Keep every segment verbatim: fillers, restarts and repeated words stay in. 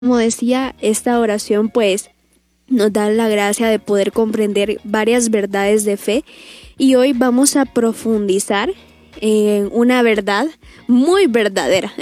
Como decía, esta oración pues nos da la gracia de poder comprender varias verdades de fe y hoy vamos a profundizar en una verdad muy verdadera.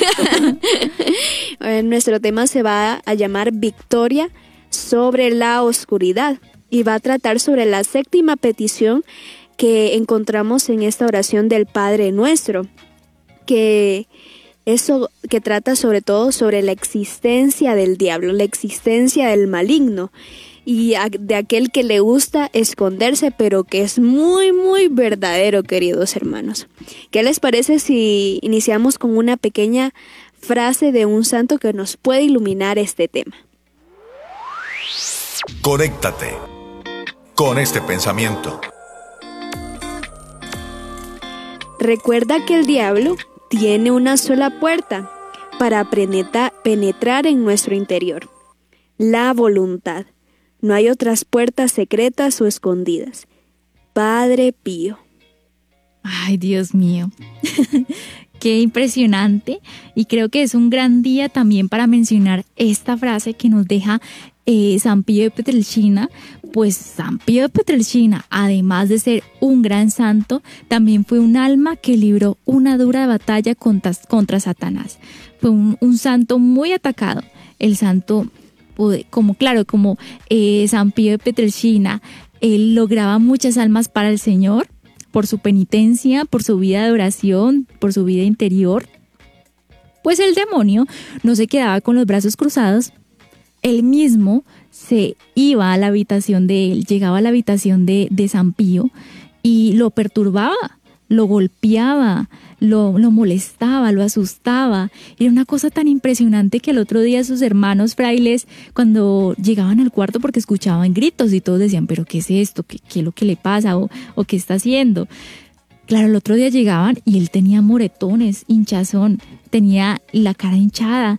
Nuestro tema se va a llamar Victoria sobre la oscuridad y va a tratar sobre la séptima petición que encontramos en esta oración del Padre Nuestro, que eso que trata sobre todo sobre la existencia del diablo, la existencia del maligno y de aquel que le gusta esconderse, pero que es muy, muy verdadero, queridos hermanos. ¿Qué les parece si iniciamos con una pequeña frase de un santo que nos puede iluminar este tema? Conéctate con este pensamiento. Recuerda que el diablo tiene una sola puerta para penetrar en nuestro interior: la voluntad. No hay otras puertas secretas o escondidas. Padre Pío. Ay, Dios mío. Qué impresionante. Y creo que es un gran día también para mencionar esta frase que nos deja eh, San Pío de Pietrelcina. Pues San Pío de Pietrelcina, además de ser un gran santo, también fue un alma que libró una dura batalla contra, contra Satanás. Fue un, un santo muy atacado. El santo, como claro, como eh, San Pío de Pietrelcina, él lograba muchas almas para el Señor por su penitencia, por su vida de oración, por su vida interior. Pues el demonio no se quedaba con los brazos cruzados. Él mismo se iba a la habitación de él, llegaba a la habitación de, de San Pío y lo perturbaba, lo golpeaba, lo, lo molestaba, lo asustaba. Era una cosa tan impresionante que el otro día sus hermanos frailes, cuando llegaban al cuarto porque escuchaban gritos y todos decían, ¿pero qué es esto? ¿Qué, qué es lo que le pasa? ¿O, o qué está haciendo? Claro, el otro día llegaban y él tenía moretones, hinchazón, tenía la cara hinchada.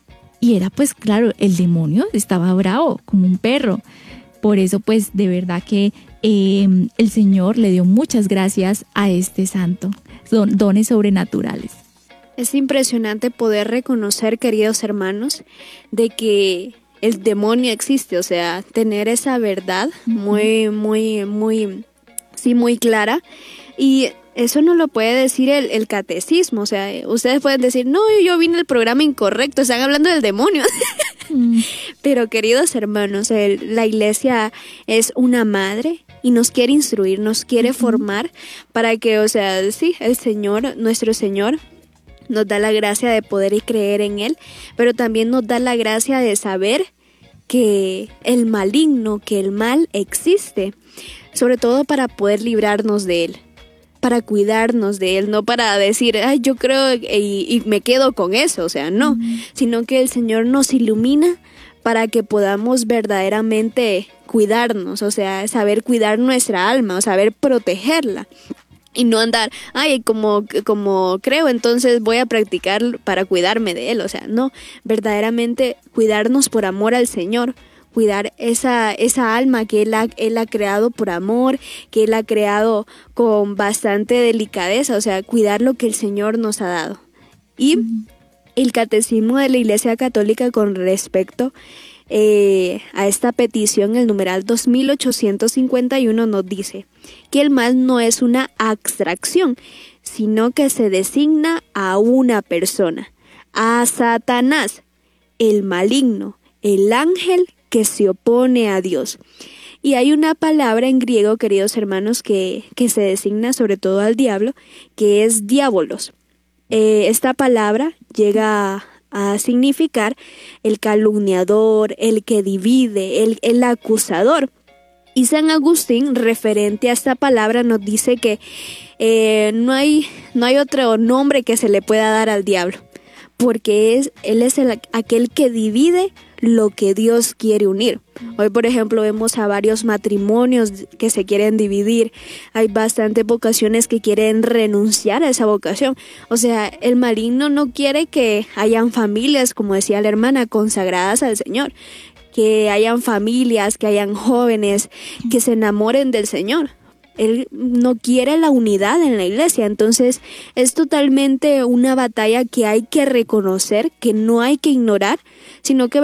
Y era pues claro, el demonio estaba bravo como un perro. Por eso pues de verdad que eh, el Señor le dio muchas gracias a este santo. Son dones sobrenaturales. Es impresionante poder reconocer, queridos hermanos, de que el demonio existe. O sea, tener esa verdad muy, muy, muy, sí, muy clara. Y eso no lo puede decir el, el catecismo. O sea, ustedes pueden decir, no, yo vine al programa incorrecto, están hablando del demonio. Mm. Pero queridos hermanos, el, la iglesia es una madre y nos quiere instruir, nos quiere uh-huh. formar para que, o sea, sí, el Señor, nuestro Señor, nos da la gracia de poder y creer en Él, pero también nos da la gracia de saber que el maligno, que el mal existe, sobre todo para poder librarnos de él, para cuidarnos de él, no para decir, ay, yo creo y, y me quedo con eso, o sea, no, uh-huh. sino que el Señor nos ilumina para que podamos verdaderamente cuidarnos, o sea, saber cuidar nuestra alma, o saber protegerla. Y no andar, ay, como, como creo, entonces voy a practicar para cuidarme de él. O sea, no, verdaderamente cuidarnos por amor al Señor, cuidar esa, esa alma que él ha, él ha creado por amor, que Él ha creado con bastante delicadeza, o sea, cuidar lo que el Señor nos ha dado. Y mm. el Catecismo de la Iglesia Católica con respecto Eh, a esta petición, el numeral dos mil ochocientos cincuenta y uno nos dice que el mal no es una abstracción, sino que se designa a una persona, a Satanás, el maligno, el ángel que se opone a Dios. Y hay una palabra en griego, queridos hermanos, que, que se designa sobre todo al diablo, que es diabolos. Eh, esta palabra llega a a significar el calumniador, el que divide, el, el acusador. Y San Agustín, referente a esta palabra, nos dice que eh, no hay, no hay otro nombre que se le pueda dar al diablo, porque es, él es el, aquel que divide lo que Dios quiere unir. Hoy, por ejemplo, vemos a varios matrimonios que se quieren dividir. Hay bastantes vocaciones que quieren renunciar a esa vocación. O sea, el maligno no quiere que hayan familias, como decía la hermana, consagradas al Señor. Que hayan familias, que hayan jóvenes que se enamoren del Señor. Él no quiere la unidad en la iglesia. Entonces es totalmente una batalla que hay que reconocer, que no hay que ignorar, sino que